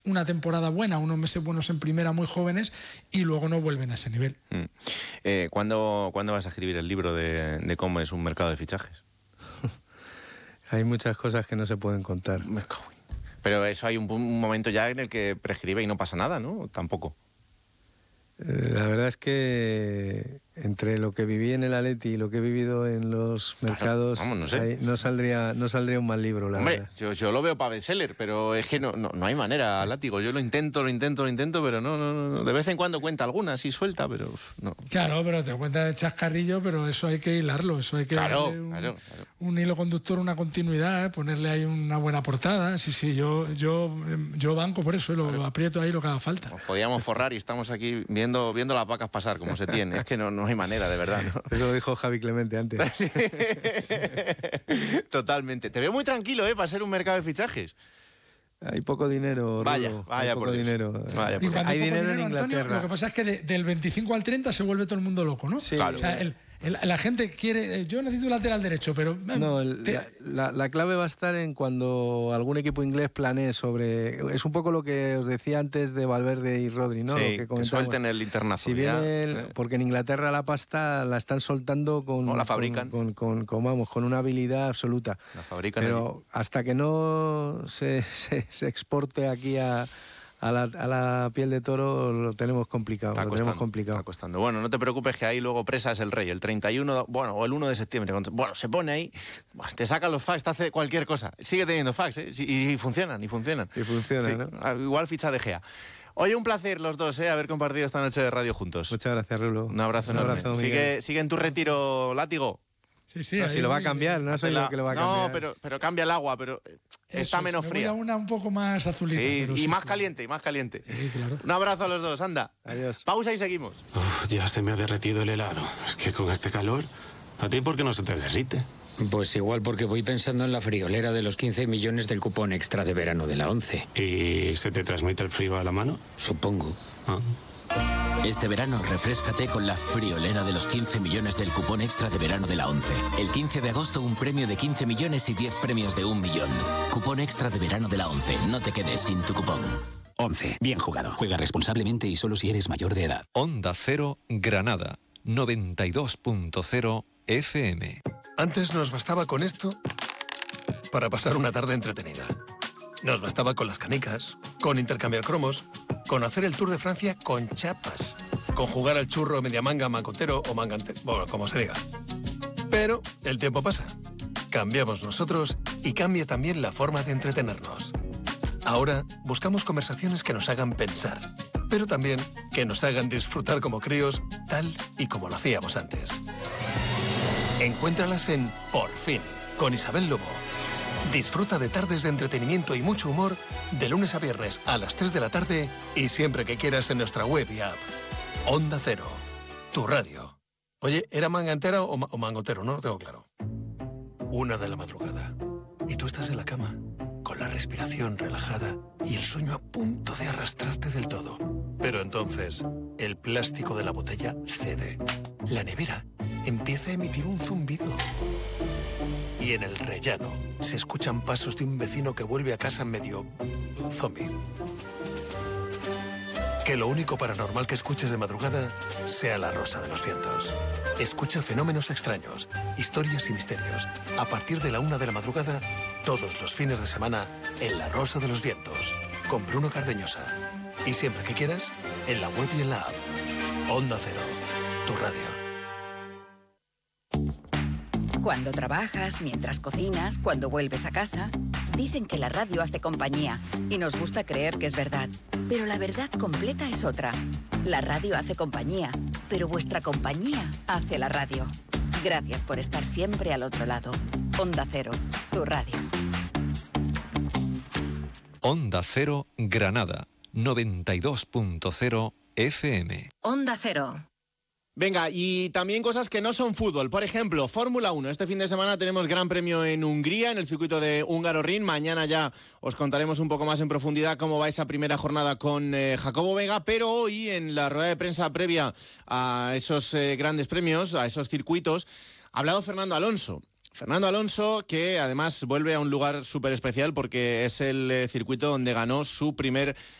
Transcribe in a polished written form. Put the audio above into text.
una temporada buena, unos meses buenos en primera muy jóvenes y luego no vuelven a ese nivel. ¿Cuándo vas a escribir el libro de cómo es un mercado de fichajes? Hay muchas cosas que no se pueden contar. Pero eso hay un momento ya en el que prescribe y no pasa nada, ¿no? Tampoco. La verdad es que entre lo que viví en el Atleti y lo que he vivido en los mercados, vamos, no sé. no saldría un mal libro, la verdad. Yo lo veo para bestseller, pero es que no hay manera, Látigo. Yo lo intento, pero no. De vez en cuando cuenta alguna, así suelta, pero no. Claro, pero te cuenta de chascarrillo, pero eso hay que hilarlo, eso hay que darle un hilo conductor, una continuidad, ponerle ahí una buena portada. Sí, yo banco por eso, lo aprieto ahí lo que haga falta. Nos podíamos forrar y estamos aquí viendo las vacas pasar como se tiene. Es que no hay manera, de verdad, ¿no? Eso lo dijo Javi Clemente antes. Totalmente. Te veo muy tranquilo, para ser un mercado de fichajes. Hay poco dinero, Vaya poco dinero. Y cuando hay dinero en Antonio, Inglaterra. lo que pasa es que del 25 al 30 se vuelve todo el mundo loco, ¿no? Sí, claro. O sea, la gente quiere... Yo necesito un lateral derecho, pero... No, la clave va a estar en cuando algún equipo inglés planee sobre... Es un poco lo que os decía antes de Valverde y Rodri, ¿no? Sí, que suelten el internacional. Si viene porque en Inglaterra la pasta la están soltando con... O la fabrican. Con una habilidad absoluta. La fabrican. Pero hasta que no se exporte aquí a la piel de toro lo tenemos complicado. Está costando. Bueno, no te preocupes que ahí luego Presa es el rey. El 31, o el 1 de septiembre. Se pone ahí, te saca los fax, te hace cualquier cosa. Sigue teniendo fax, y funcionan. Y funciona, sí, ¿no? Igual ficha de Gea. Oye, un placer los dos, haber compartido esta noche de radio juntos. Muchas gracias, Rulo. Un abrazo enorme. Sigue en tu retiro, Látigo. Sí, no, si lo va a cambiar, no soy yo que lo va a cambiar. No, pero cambia el agua, pero está menos fría. Una un poco más azulita. Sí, y más caliente. Sí, claro. Un abrazo a los dos, anda. Adiós. Pausa y seguimos. Ya se me ha derretido el helado. Es que con este calor, ¿a ti por qué no se te derrite? Pues igual porque voy pensando en la friolera de los 15 millones del cupón extra de verano de la 11. ¿Y se te transmite el frío a la mano? Supongo. Este verano refréscate con la friolera de los 15 millones del cupón extra de verano de la 11. El 15 de agosto un premio de 15 millones y 10 premios de 1 millón. Cupón extra de verano de la 11. No te quedes sin tu cupón. 11. Bien jugado. Juega responsablemente y solo si eres mayor de edad. Onda Cero Granada, 92.0 FM. Antes nos bastaba con esto para pasar una tarde entretenida. Nos bastaba con las canicas, con intercambiar cromos, con hacer el Tour de Francia con chapas, con jugar al churro mediamanga, mangotero o mangante, bueno, como se diga. Pero el tiempo pasa. Cambiamos nosotros y cambia también la forma de entretenernos. Ahora buscamos conversaciones que nos hagan pensar, pero también que nos hagan disfrutar como críos, tal y como lo hacíamos antes. Encuéntralas en Por Fin, con Isabel Lobo. Disfruta de tardes de entretenimiento y mucho humor de lunes a viernes a las 3 de la tarde y siempre que quieras en nuestra web y app. Onda Cero, tu radio. Oye, ¿era manga entera o mangotero? No lo tengo claro. 1 de la madrugada. Y tú estás en la cama, con la respiración relajada y el sueño a punto de arrastrarte del todo. Pero entonces, el plástico de la botella cede. La nevera empieza a emitir un zumbido. Y en el rellano se escuchan pasos de un vecino que vuelve a casa medio zombie. Que lo único paranormal que escuches de madrugada sea la Rosa de los Vientos. Escucha fenómenos extraños, historias y misterios. A partir de la 1 de la madrugada, todos los fines de semana, en La Rosa de los Vientos, con Bruno Cardeñosa. Y siempre que quieras, en la web y en la app. Onda Cero, tu radio. Cuando trabajas, mientras cocinas, cuando vuelves a casa, dicen que la radio hace compañía y nos gusta creer que es verdad. Pero la verdad completa es otra. La radio hace compañía, pero vuestra compañía hace la radio. Gracias por estar siempre al otro lado. Onda Cero, tu radio. Onda Cero Granada, 92.0 FM. Onda Cero. Venga, y también cosas que no son fútbol. Por ejemplo, Fórmula 1. Este fin de semana tenemos Gran Premio en Hungría, en el circuito de Hungaroring. Mañana ya os contaremos un poco más en profundidad cómo va esa primera jornada con Jacobo Vega. Pero hoy, en la rueda de prensa previa a esos grandes premios, a esos circuitos, ha hablado Fernando Alonso. Fernando Alonso, que además vuelve a un lugar súper especial porque es el circuito donde ganó su primer